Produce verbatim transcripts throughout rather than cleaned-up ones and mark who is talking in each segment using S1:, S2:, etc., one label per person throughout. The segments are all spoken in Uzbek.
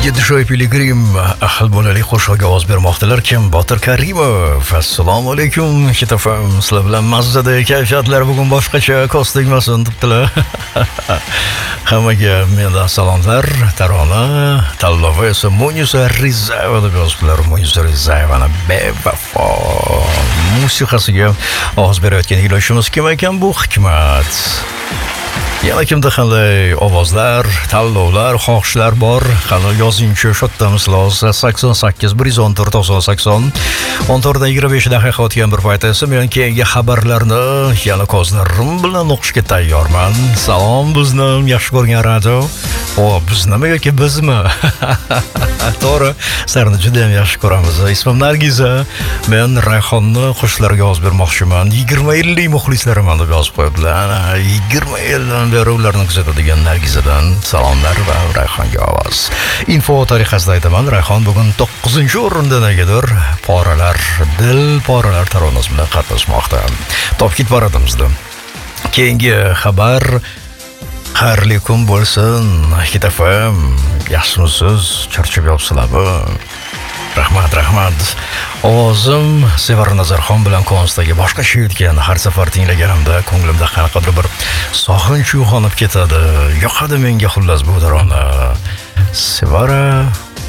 S1: Yetishoy Piligrim ahil bolali qo'shiqqa ovoz bermoqdalar. Kim? Botir Karimov. Assalomu alaykum. Kitofam sizlar bilan mazzada kayfiyatlar bugun boshqacha kostigmasin debdilar. Hammaga mendan salomlar. Tarona tanlovi esa Munisa Rizayeva deb yozibdilar. Munisa Rizayevani bevafo musiqasiga ovoz berayotgan iloshimiz kim ekan bu? Hikmat. Yana kimda qanday ovozlar, tanlovlar, xohishlar bor? Qani yozingchi, shotdamiz loz sakson sakkiz bir yuz o'n to'rt to'qson sakson o'n to'rt yigirma besh daqiqa o'tgan bir payt esa men keyingi xabarlarni yana ko'zlarim bilan o'qishga tayyorman. Salom bizni yaxshi ko'rgan radio. O, biz nima yoki bizmi? To'g'ri, sizlarni juda ham yaxshi ko'ramiz. Ismim Nargiza. Men Rayhonni qo'shiqlariga ovoz bermoqchiman. yigirma ellik muxlislarim deb yozib qo'yibdilar. yigirma ellik ularni kuzatadigan Nargizadan salomlar va Rayhonga ovoz. Info tariqasida aytaman, Rayhon bugun to'qqizinchi o'rinda negadir poralar, dil poralar taronasi bilan qatnashmoqda. Topkit paradimizda. Keyingi xabar xayrli kun bo'lsin. Kitofam, yaxshimisiz? Charchab yopsizlarmi? Rahmat, rahmat. Ovozim Sevar Nazarxon bilan konstagi boshqa shiyotgan har safar tinglaganimda ko'nglimda qanaqadir bir sog'inch uyg'onib ketadi. Yoqadi menga xullas bu tarona. Sevara.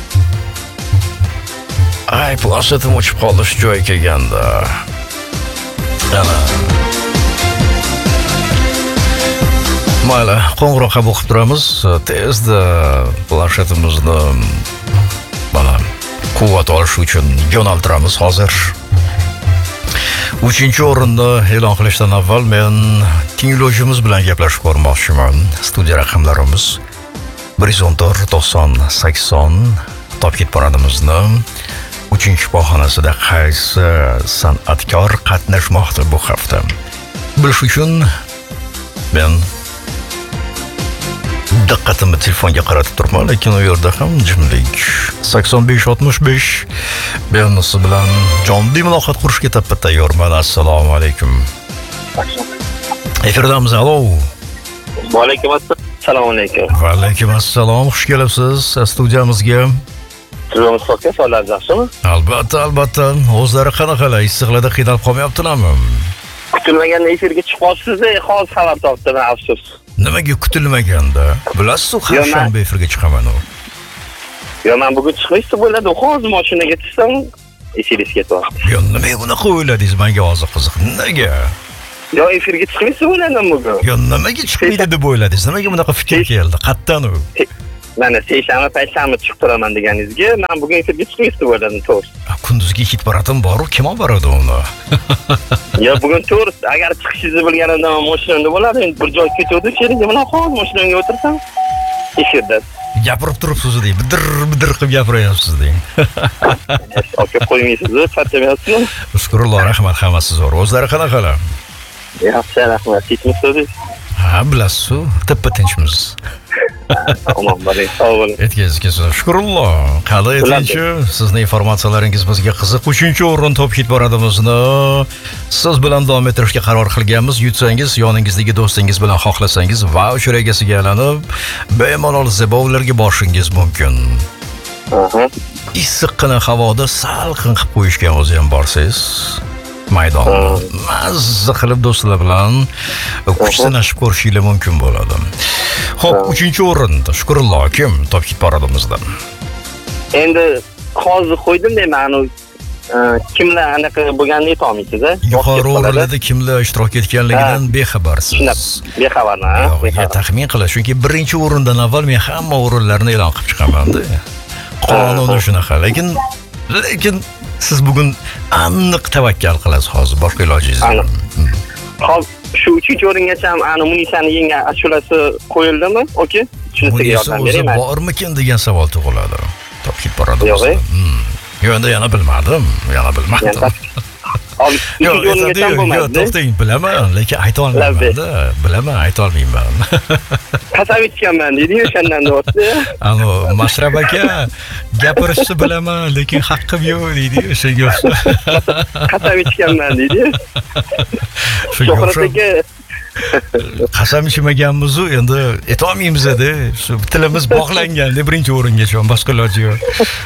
S1: Ay, planshetim o'chib qoldi shu joyga kelganda. Ana. Mayli, qo'ng'iroq qabul qilib turamiz. Tezda planshetimizni mana quvvat olish uchun yo'naltiramiz hozir. uchinchi o'rinda e'lon qilishdan avval men tinglovchimiz bilan gaplashib ko'rmoqchiman. Studiya raqamlarimiz bir yuz o'n to'rt to'qson sakson. Topkit paradimizni uchinchi pog'onasida qaysi san'atkor qatnashmoqda bu hafta? Bilish uchun men diqqatimni telefonga qaratib turibman, lekin u yerda ham jimlik. sakson besh oltmish besh men siz bilan jonli muloqot qurishga tappa tayyorman. Assalomu alaykum. Efirdamiz, alo.
S2: Va alaykum assalom. Assalomu alaykum.
S1: Va alaykum assalom. Xush kelibsiz studiyamizga.
S2: Sizlarimiz qolgan sonlar yaxshimi?
S1: Albatta, albatta. O'zlari qanaqalar? Issiqlarda qiynalib qolmayaptilarmi?
S2: Kutilmaganda efirga chiqib qolibsiz-da, hozir xabar topdim, afsus.
S1: Nimaga kutilmaganda? Bilasiz, har shanba efirga chiqaman u.
S2: Yo, men bugun chiqmaysiz bo'ladi. Hozir mashinaga tushsam, esingizga ketyapti.
S1: Yo, nimaga bunaqa o'yladingiz? Menga hozir qiziq. Nega?
S2: Yo, efirga chiqmaysiz bo'ladi bugun.
S1: Yo, nimaga chiqmaydi deb o'yladingiz? Nimaga bunaqa fikr keldi? Qayerdan u?
S2: Mana seshanba payshanba chiqib turaman deganingizga, men bugun efirga chiqmaysiz bo'ladi, to'g'ri.
S1: Kunduzgi hit paratim bor-ku, kim olib boradi uni?
S2: Ya bugun to'g'ri, agar chiqishingizni bilganimda mashinamda bo'lardi, endi bir joyga ketuvdim, sheringa bilan hozir mashinamga o'tirsam, efirda.
S1: Gapirib turibsiz deng, bidir bidir qilib gapiryapsiz deng.
S2: Aka qo'ymaysiz, charchamayapsizmi?
S1: Shukrilloh, rahmat, hammasi zo'r. O'zlari qanaqalar?
S2: Yaxshi, rahmat. Ketmisiz?
S1: Ha, bilasiz-ku, teppa tinchmiz.
S2: Omon bo'ling, sog' bo'ling.
S1: Aytgizingizki, shukrilloh. Qani aytingchi, sizning informatsiyalaringiz bizga qiziq. uchinchi o'rin top hit paradimizni siz bilan davom ettirishga qaror qilganmiz. Yutsangiz, yoningizdagi do'stingiz bilan xohlasangiz vaucher egasiga aylanib, bemalol zebovlarga borishingiz mumkin.
S2: Aha.
S1: Issiqqina havoda salqin qilib qo'yishgan o'zi ham borsangiz, maydonni mazza qilib do'stlar bilan kuchlanishib ko'rishingiz mumkin bo'ladi. Xo'p, uchinchi o'rinda Shukrulloh kim top hit paradimizda?
S2: Endi hozir qo'ydim deyman, kimlar anaqa bo'lganini aytolmaysiz-a?
S1: Yuqori o'rinlarda kimlar ishtirok etganligidan bexabarsiz.
S2: Bexabarman,
S1: ha? Taxmin qilish, chunki birinchi o'rindan avval men hamma o'rinlarni e'lon qilib chiqaman-da. Qonun shunaqa, lekin lekin siz bugun aniq tavakkal qilasiz hozir, boshqa ilojingiz yo'q.
S2: Hozir shu uchinchi o'ringacha ham ana Munisani yengan ashulasi qo'yildimi? Okey. Shunisiga yordam beraymi?
S1: Bormikin degan savol tug'iladi. Top hit paradimiz. Yo'q, endi yana bilmadim, yana bilmadim. Yo'q, to'xtang, bilaman, lekin ayta olmayman-da. Bilaman, ayta olmayman.
S2: Qasam ichganman deydi-yu, o'shandan deyapti.
S1: Ano, Mashrab aka, gapirishni bilaman, lekin haqqim yo'q deydi-yu, o'shanga o'xshab.
S2: Qasam ichganman deydi-yu. Shuhrat aka
S1: Qasam ichmaganmiz-u, endi aytolmaymiz-da. Shu tilimiz bog'langan, birinchi o'ringacha, boshqa iloji yo'q.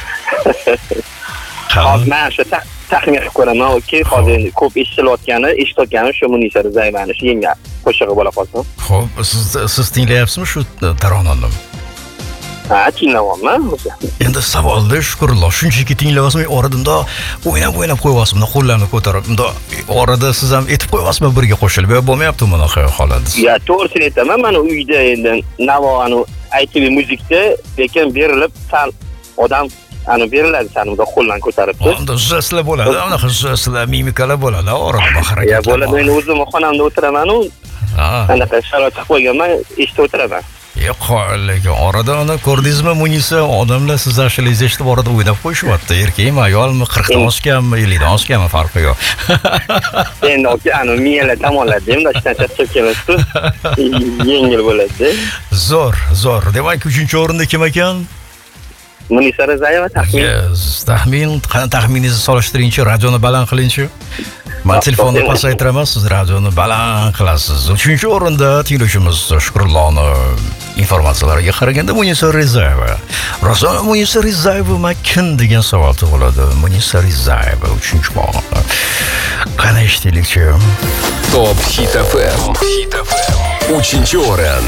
S2: Hozir men shu taxmin qilib ko'raman, okey, hozir endi ko'p eshitilayotgani, eshitayotgani shu Munisa Rizayevani shu yangi qo'shig'i bo'la qolsin.
S1: Xo'p, siz siz tinglayapsizmi shu taronani?
S2: Ha, tinglayapman o'zi.
S1: Endi savolda shukrulloh, shunchaki tinglayapsizmi, oradan o'ynab o'ynab qo'yyapsizmi, qo'llarni ko'tarib, unda orada siz ham aytib qo'yyapsizmi birga qo'shilib, yo bo'lmayapti bunaqa holat?
S2: Ya, to'g'risini aytaman, mana uyda endi Navoani aytib muzikda, lekin berilib sal odam ana beriladi sanimda qo'ldan ko'taribdi.
S1: Unda zeslar bo'ladi, unaqa zeslar, mimikalar bo'ladi, orada harakatlar.
S2: Ya, bo'ladi, men o'zim xonamda o'tiraman-u.
S1: Ha.
S2: Anaqa sharoit qilib qo'yganman, eshitib o'tiraman.
S1: Yo'q, lekin orada uni ko'rdingizmi, Munisa, odamlar siz ashulangizni eshitib orada o'ynab qo'yishyapti. Erkakmi, ayolmi, qirqdan oshganmi, ellikdan oshganmi farqi yo'q.
S2: Endi aka, ana miyalar tomonlarda ham dashdan chiqib kelasiz. Yengil bo'ladi.
S1: Zo'r, zo'r. Demak, uchinchi o'rinda kim ekan?
S2: Munisa Rizayeva taxmin.
S1: Yes, taxmin, qani taxminingizni solishtiringchi, radioni baland qilingchi. Men telefonni pasaytiraman, siz radioni baland qilasiz. uchinchi o'rinda tinglovchimiz Shukrullohni informatsiyalariga qaraganda Munisa Rizayeva. Rasul Munisa Rizayeva makin degan savol tug'iladi. Munisa Rizayeva uchinchi o'rin. Qani eshitaylikchi.
S3: Top Hit эф эм. Hit эф эм. uchinchi o'rin.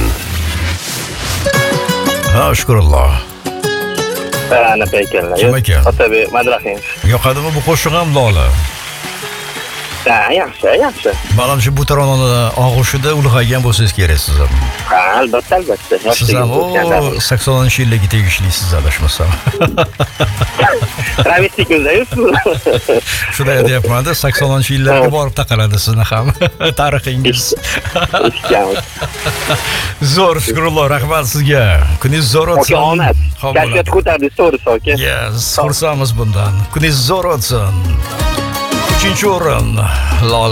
S1: Ha, Shukrulloh.
S2: Ana paykallar.
S1: Kim ekan?
S2: Otabek Madraxin.
S1: Yoqadimi bu qo'shiq ham Lola?
S2: Ha, yaxshi, yaxshi.
S1: Mana shu bu taronani og'ushida ulg'aygan bo'lsangiz kerak siz ham.
S2: Ha, albatta, albatta.
S1: Siz ham o saksoninchi yillarga tegishlisiz, adashmasam.
S2: Travestikimizda-yu.
S1: Shunday deyapman-da, saksoninchi yillarga borib taqaladi sizni ham tarixingiz. Zo'r, Shukrulloh, rahmat sizga. Kuningiz zo'r o'tsin.
S2: Aka, omad. Kashfiyat ko'tardingiz, to'g'risi, aka.
S1: Yes, xursandmiz bundan. Kuningiz zo'r o'tsin. Uchinchi o'rin Lola